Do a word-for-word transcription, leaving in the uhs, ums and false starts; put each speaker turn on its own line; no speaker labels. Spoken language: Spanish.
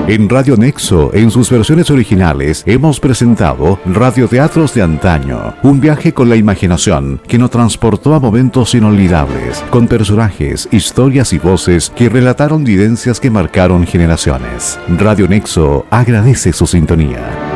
En Radio Nexo, en sus versiones originales, hemos presentado Radioteatros de Antaño, un viaje con la imaginación que nos transportó a momentos inolvidables, con personajes, historias y voces que relataron vivencias que marcaron generaciones. Radio Nexo agradece su sintonía.